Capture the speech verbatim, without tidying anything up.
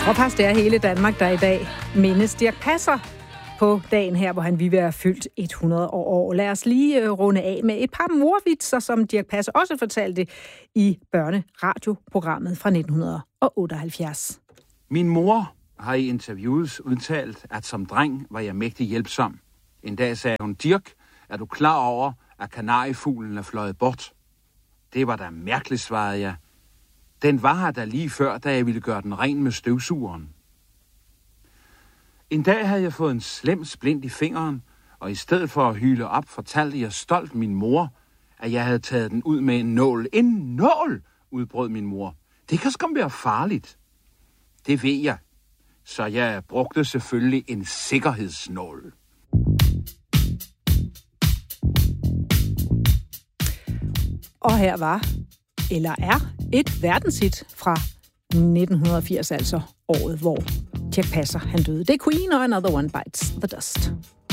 tror faktisk, det er hele Danmark, der i dag mindes Dirch Passer på dagen her, hvor han vil være fyldt hundrede år. Lad os lige runde af med et par morvitser, som Dirch Passer også fortalte i børneradioprogrammet fra nitten otteoghalvfjerds. Min mor har i interviews udtalt, at som dreng var jeg mægtig hjælpsom. En dag sagde hun, Dirch, er du klar over, at kanariefuglen er fløjet bort? Det var da mærkeligt, svarede jeg. Den var her da lige før, da jeg ville gøre den ren med støvsugeren. En dag havde jeg fået en slem splint i fingeren, og i stedet for at hyle op, fortalte jeg stolt min mor, at jeg havde taget den ud med en nål. En nål, udbrød min mor. Det kan skam være farligt. Det ved jeg, så jeg brugte selvfølgelig en sikkerhedsnål. Og her var, eller er, et verdenshit fra nitten firs, altså året, hvor Dirch Passer han døde. Det er Queen og Another One Bites the Dust.